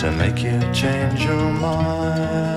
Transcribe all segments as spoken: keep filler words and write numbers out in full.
to make you change your mind.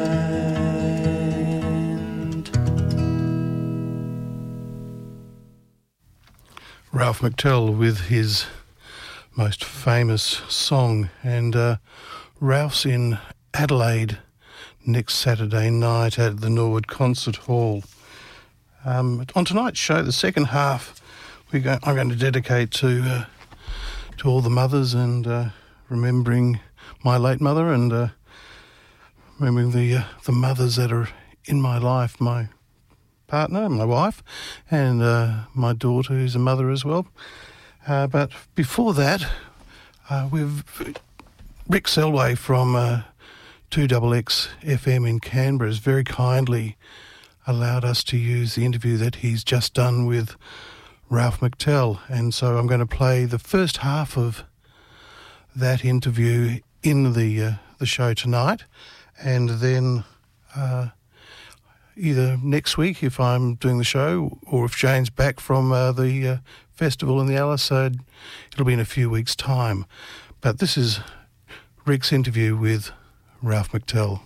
Ralph McTell with his most famous song, and uh, Ralph's in Adelaide next Saturday night at the Norwood Concert Hall. Um, on tonight's show, the second half, we go, I'm going to dedicate to uh, to all the mothers and uh, remembering my late mother and uh, remembering the uh, the mothers that are in my life, my partner, my wife, and uh, my daughter, who's a mother as well. Uh, but before that, uh, we've Rick Selway from uh, two X X F M in Canberra has very kindly allowed us to use the interview that he's just done with Ralph McTell, and so I'm going to play the first half of that interview in the uh, the show tonight, and then uh, either next week if I'm doing the show, or if Jane's back from uh, the uh, festival in the Alice, uh, it'll be in a few weeks' time. But this is Rick's interview with Ralph McTell.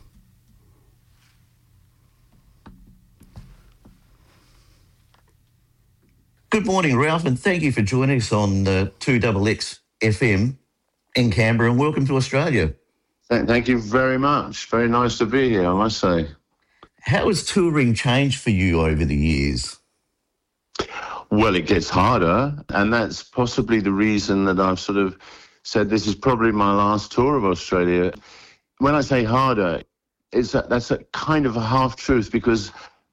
Good morning, Ralph, and thank you for joining us on uh, two X X F M in Canberra, and welcome to Australia. Thank you very much. Very nice to be here, I must say. How has touring changed for you over the years? Well, it gets harder, and that's possibly the reason that I've sort of said this is probably my last tour of Australia. When I say harder, it's a, that's a kind of a half-truth, because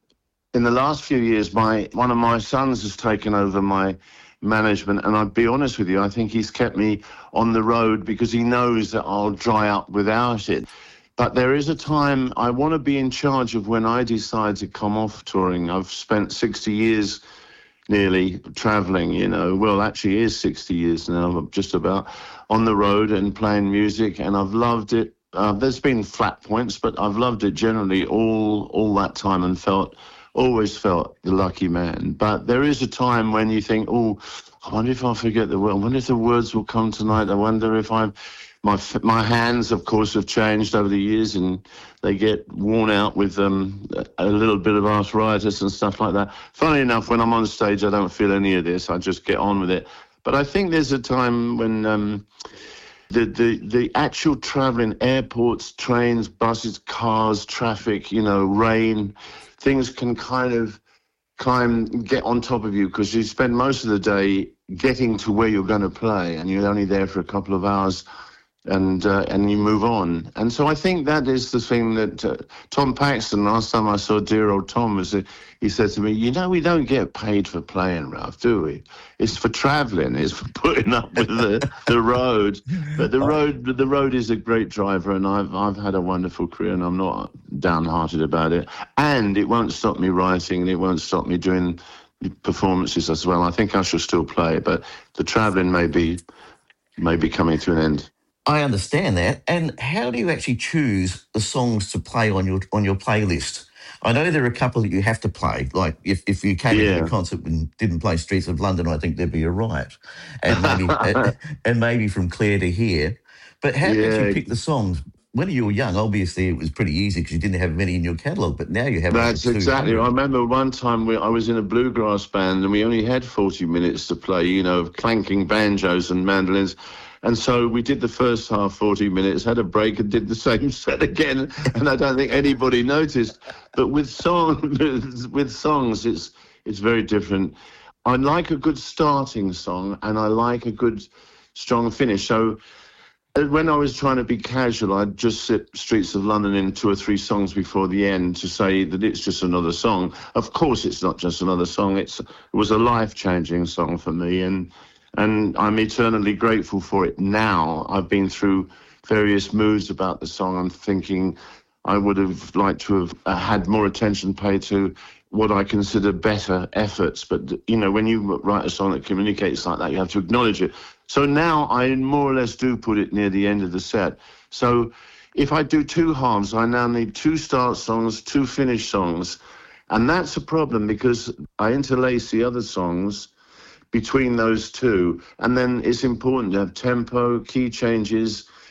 in the last few years, my one of my sons has taken over my management, and I'll be honest with you, I think he's kept me on the road because he knows that I'll dry up without it. But there is a time I want to be in charge of when I decide to come off touring. I've spent sixty years nearly travelling, you know. Well, actually it is sixty years now, just about, on the road and playing music, and I've loved it. Uh, there's been flat points, but I've loved it generally all all that time, and felt always felt the lucky man. But there is a time when you think, oh, I wonder if I'll forget the word. I wonder if the words will come tonight. I wonder if I'm... My my hands, of course, have changed over the years, and they get worn out with um, a little bit of arthritis and stuff like that. Funny enough, when I'm on stage, I don't feel any of this. I just get on with it. But I think there's a time when um, the, the, the actual travelling, airports, trains, buses, cars, traffic, you know, rain, things can kind of kind of get on top of you, because you spend most of the day getting to where you're going to play, and you're only there for a couple of hours. And uh, and you move on. And so I think that is the thing that uh, Tom Paxton, last time I saw dear old Tom, was uh, he said to me, you know, we don't get paid for playing, Ralph, do we? It's for travelling, it's for putting up with the, the road. But the road the road is a great driver, and I've, I've had a wonderful career, and I'm not downhearted about it. And it won't stop me writing, and it won't stop me doing performances as well. I think I shall still play, but the travelling may be, may be coming to an end. I understand that. And how do you actually choose the songs to play on your on your playlist? I know there are a couple that you have to play. Like if, if you came yeah. to a concert and didn't play Streets of London, I think there'd be a riot. And maybe and, and maybe From Clare to Here. But how yeah. did you pick the songs? When you were young, obviously it was pretty easy because you didn't have many in your catalogue, but now you have... That's exactly. I remember one time we, I was in a bluegrass band, and we only had forty minutes to play, you know, of clanking banjos and mandolins. And so we did the first half, forty minutes, had a break and did the same set again, and I don't think anybody noticed. But with song, with songs, it's it's very different. I like a good starting song, and I like a good strong finish. So when I was trying to be casual, I'd just sit Streets of London in two or three songs before the end to say that it's just another song. Of course it's not just another song. It's, it was a life-changing song for me, and and I'm eternally grateful for it now. I've been through various moods about the song. I'm thinking I would have liked to have had more attention paid to what I consider better efforts. But, you know, when you write a song that communicates like that, you have to acknowledge it. So now I more or less do put it near the end of the set. So if I do two halves, I now need two start songs, two finish songs. And that's a problem because I interlace the other songs between those two. And then it's important to have tempo, key changes,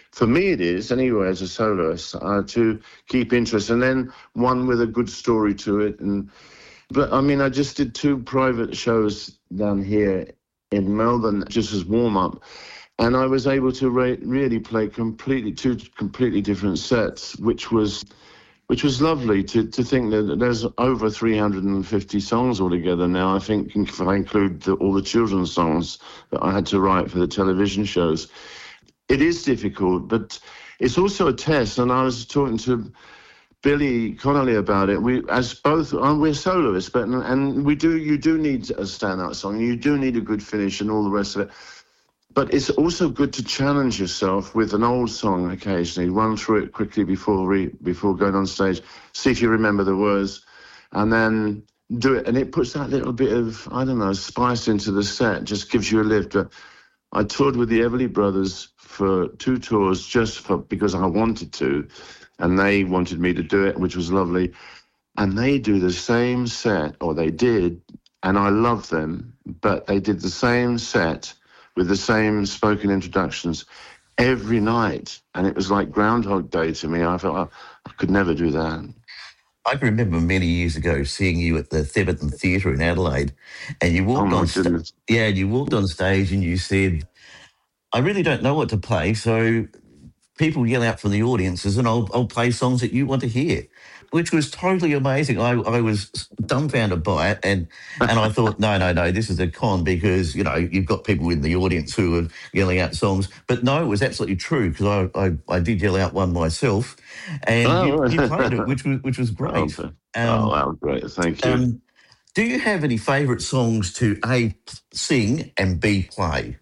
For me, it is, anyway, as a soloist, uh, to keep interest, and then one with a good story to it. And But, I mean, I just did two private shows down here in Melbourne, just as warm-up, and I was able to re- really play completely two completely different sets, which was which was lovely to, to think that there's over three hundred fifty songs altogether now. I think if I include the, all the children's songs that I had to write for the television shows. It is difficult, but it's also a test, and I was talking to Billy Connolly about it. We, as both, um, we're soloists, but and we do, you do need a standout song. You do need a good finish and all the rest of it. But it's also good to challenge yourself with an old song occasionally. Run through it quickly before re, before going on stage. See if you remember the words, and then do it. And it puts that little bit of, I don't know, spice into the set. Just gives you a lift. I toured with the Everly Brothers for two tours just for because I wanted to. And they wanted me to do it, which was lovely. And they do the same set, or they did, and I love them, but they did the same set with the same spoken introductions every night. And it was like Groundhog Day to me. I felt I, I could never do that. I can remember many years ago seeing you at the Theberton Theatre in Adelaide, and you walked Oh, my on sta- goodness. yeah, you walked on stage and you said, I really don't know what to play, so people yell out from the audiences and I'll, I'll play songs that you want to hear, which was totally amazing. I, I was dumbfounded by it, and, and I thought, no, no, no, this is a con because, you know, you've got people in the audience who are yelling out songs. But no, it was absolutely true because I, I, I did yell out one myself, and Oh, you, right. you played it, which was, which was great. Oh, Um, oh, wow, great. Thank you. um, do you have any favourite songs to A, sing and B, play?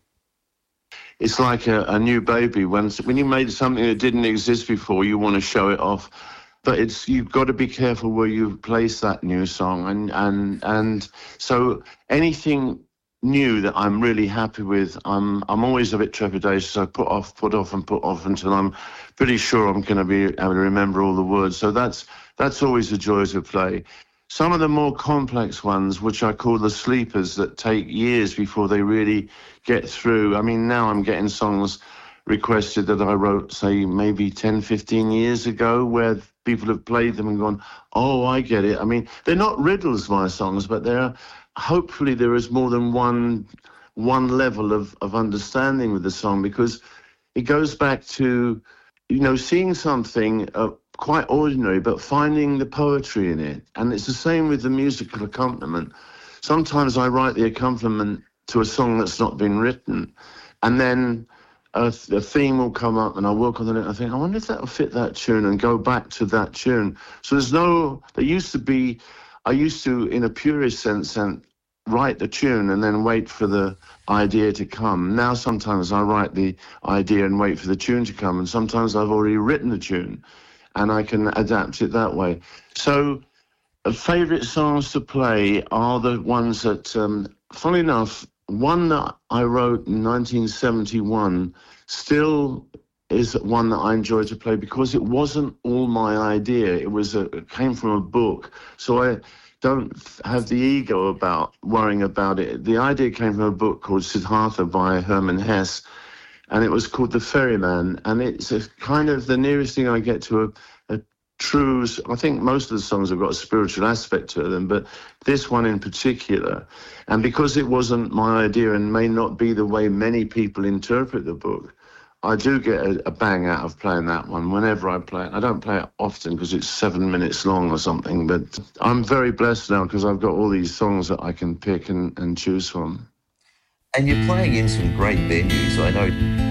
It's like a, a new baby. When when you made something that didn't exist before, you want to show it off. But it's you've got to be careful where you place that new song. And and and so anything new that I'm really happy with, I'm I'm always a bit trepidatious. I put off, put off, and put off until I'm pretty sure I'm going to be able to remember all the words. So that's that's always a joy to play. Some of the more complex ones, which I call the sleepers, that take years before they really get through. I mean, now I'm getting songs requested that I wrote, say, maybe ten, fifteen years ago, where people have played them and gone, oh, I get it. I mean, they're not riddles, my songs, but they're, hopefully there is more than one one level of, of understanding with the song, because it goes back to, you know, seeing something uh, quite ordinary, but finding the poetry in it. And it's the same with the musical accompaniment. Sometimes I write the accompaniment to a song that's not been written, and then a, a theme will come up and I work on it and I think, I wonder if that will fit that tune, and go back to that tune. So there's no, there used to be, I used to, in a purist sense, and write the tune and then wait for the idea to come. Now sometimes I write the idea and wait for the tune to come, and sometimes I've already written the tune and I can adapt it that way. So uh, favourite songs to play are the ones that, um, funnily enough, one that I wrote in nineteen seventy-one still is one that I enjoy to play because it wasn't all my idea. It was a, it came from a book. So I don't have the ego about worrying about it. The idea came from a book called Siddhartha by Hermann Hesse, and it was called The Ferryman, and it's a kind of the nearest thing I get to a, a true, I think most of the songs have got a spiritual aspect to them, but this one in particular, and because it wasn't my idea and may not be the way many people interpret the book, I do get a, a bang out of playing that one whenever I play it. I don't play it often because it's seven minutes long or something, but I'm very blessed now because I've got all these songs that I can pick and, and choose from. And you're playing in some great venues. I know